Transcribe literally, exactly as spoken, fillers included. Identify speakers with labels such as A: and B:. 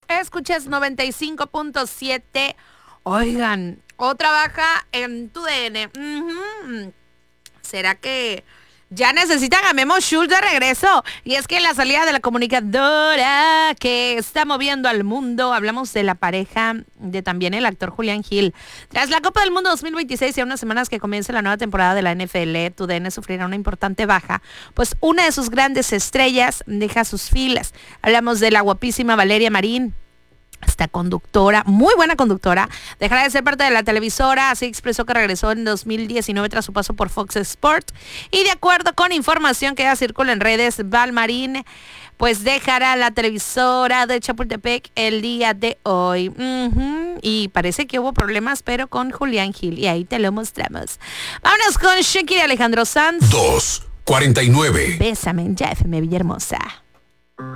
A: Escuchas noventa y cinco punto siete. Oigan, otra baja en tu D N. Uh-huh. ¿Será que ya necesitan a Memo Schultz de regreso? Y es que en la salida de la comunicadora que está moviendo al mundo, hablamos de la pareja de también el actor Julián Gil. Tras la Copa del Mundo dos mil veintiséis y a unas semanas que comience la nueva temporada de la N F L, tu D N sufrirá una importante baja, pues una de sus grandes estrellas deja sus filas. Hablamos de la guapísima Valeria Marín. Esta conductora, muy buena conductora, dejará de ser parte de la televisora. Así expresó que regresó en dos mil diecinueve tras su paso por Fox Sports. Y de acuerdo con información que ya circula en redes, Val Marín pues dejará la televisora de Chapultepec el día de hoy. Uh-huh. Y parece que hubo problemas, pero con Julián Gil. Y ahí te lo mostramos. Vámonos con Shakira y Alejandro Sanz.
B: dos cuarenta y nueve.
A: Bésame, ya F M Villahermosa.